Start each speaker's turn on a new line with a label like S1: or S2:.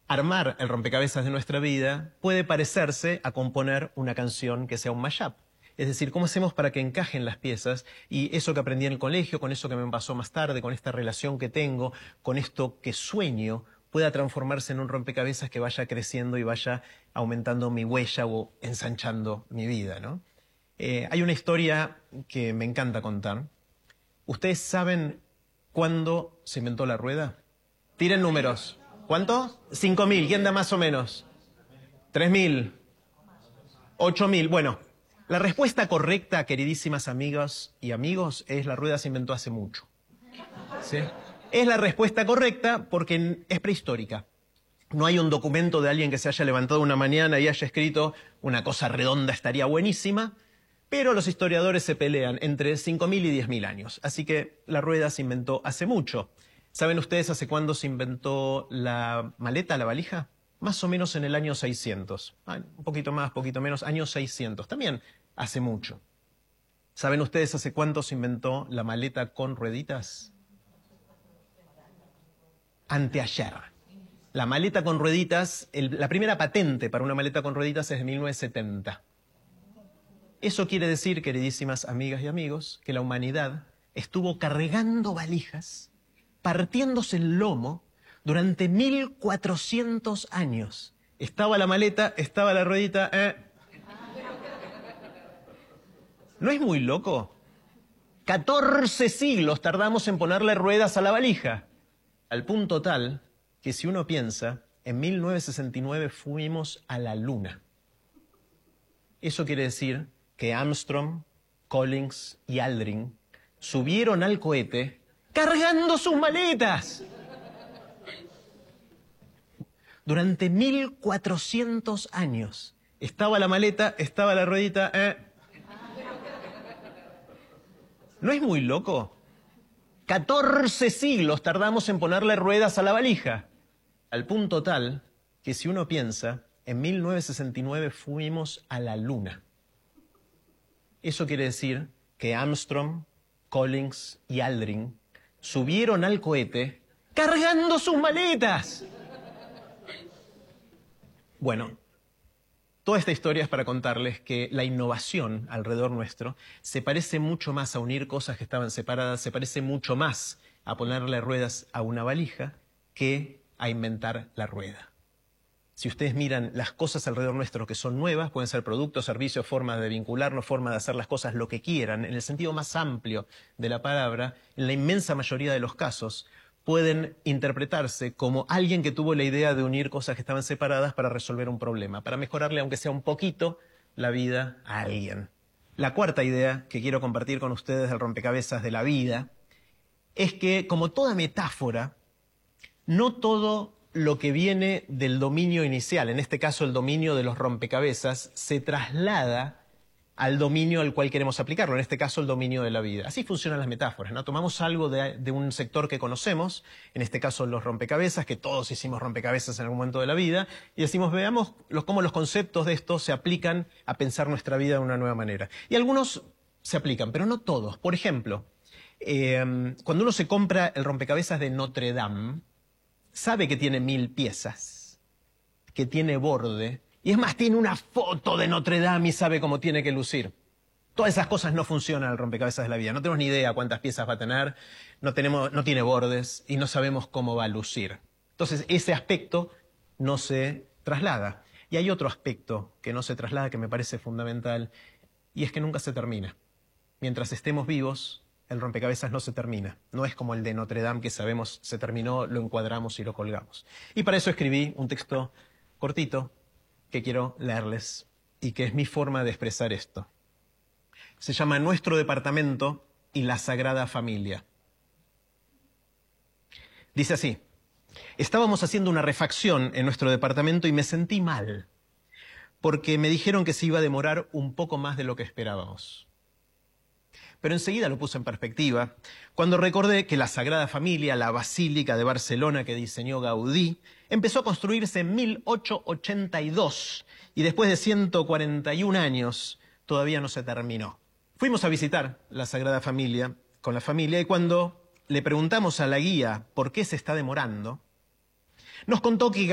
S1: Armar el rompecabezas de nuestra vida puede parecerse a componer una canción que sea un mashup. Es decir, ¿cómo hacemos para que encajen las piezas? Y eso que aprendí en el colegio, con eso que me pasó más tarde, con esta relación que tengo, con esto que sueño, pueda transformarse en un rompecabezas que vaya creciendo y vaya aumentando mi huella o ensanchando mi vida, ¿no? Hay una historia que me encanta contar. ¿Ustedes saben cuándo se inventó la rueda? Tiren números. ¿Cuánto? 5.000. ¿Quién da más o menos? 3.000. 8.000. Bueno, la respuesta correcta, queridísimas amigas y amigos, es la rueda se inventó hace mucho. ¿Sí? Es la respuesta correcta porque es prehistórica. No hay un documento de alguien que se haya levantado una mañana y haya escrito una cosa redonda estaría buenísima, pero los historiadores se pelean entre 5.000 y 10.000 años. Así que la rueda se inventó hace mucho. ¿Saben ustedes hace cuándo se inventó la maleta, la valija? Más o menos en el año 600. Un poquito más, poquito menos, año 600. También hace mucho. ¿Saben ustedes hace cuánto se inventó la maleta con rueditas? Anteayer. La maleta con rueditas, la primera patente para una maleta con rueditas es de 1970. Eso quiere decir, queridísimas amigas y amigos, que la humanidad estuvo cargando valijas, partiéndose el lomo durante 1400 años. Estaba la maleta, estaba la ruedita. ¿No es muy loco? 14 siglos tardamos en ponerle ruedas a la valija. Al punto tal que si uno piensa, en 1969 fuimos a la Luna. Eso quiere decir que Armstrong, Collins y Aldrin subieron al cohete cargando sus maletas. Durante 1400 años. Estaba la maleta, estaba la ruedita. ¿No es muy loco? 14 siglos tardamos en ponerle ruedas a la valija. Al punto tal que si uno piensa, en 1969 fuimos a la Luna. Eso quiere decir que Armstrong, Collins y Aldrin subieron al cohete cargando sus maletas. Bueno, toda esta historia es para contarles que la innovación alrededor nuestro se parece mucho más a unir cosas que estaban separadas, se parece mucho más a ponerle ruedas a una valija que a inventar la rueda. Si ustedes miran las cosas alrededor nuestro que son nuevas, pueden ser productos, servicios, formas de vincularnos, formas de hacer las cosas lo que quieran, en el sentido más amplio de la palabra, en la inmensa mayoría de los casos, pueden interpretarse como alguien que tuvo la idea de unir cosas que estaban separadas para resolver un problema, para mejorarle, aunque sea un poquito, la vida a alguien. La cuarta idea que quiero compartir con ustedes del rompecabezas de la vida es que, como toda metáfora, no todo lo que viene del dominio inicial, en este caso el dominio de los rompecabezas, se traslada al dominio al cual queremos aplicarlo, en este caso el dominio de la vida. Así funcionan las metáforas, ¿no? Tomamos algo de un sector que conocemos, en este caso los rompecabezas, que todos hicimos rompecabezas en algún momento de la vida, y decimos, veamos cómo los conceptos de esto se aplican a pensar nuestra vida de una nueva manera. Y algunos se aplican, pero no todos. Por ejemplo, cuando uno se compra el rompecabezas de Notre Dame, sabe que tiene 1000 piezas, que tiene borde, y es más, tiene una foto de Notre Dame y sabe cómo tiene que lucir. Todas esas cosas no funcionan en el rompecabezas de la vida. No tenemos ni idea cuántas piezas va a tener, no tiene bordes y no sabemos cómo va a lucir. Entonces, ese aspecto no se traslada. Y hay otro aspecto que no se traslada que me parece fundamental, y es que nunca se termina. Mientras estemos vivos, el rompecabezas no se termina. No es como el de Notre Dame que sabemos se terminó, lo encuadramos y lo colgamos. Y para eso escribí un texto cortito que quiero leerles y que es mi forma de expresar esto. Se llama Nuestro departamento y la Sagrada Familia. Dice así: estábamos haciendo una refacción en nuestro departamento y me sentí mal, porque me dijeron que se iba a demorar un poco más de lo que esperábamos. Pero enseguida lo puse en perspectiva cuando recordé que la Sagrada Familia, la Basílica de Barcelona que diseñó Gaudí, empezó a construirse en 1882 y después de 141 años todavía no se terminó. Fuimos a visitar la Sagrada Familia con la familia y cuando le preguntamos a la guía por qué se está demorando, nos contó que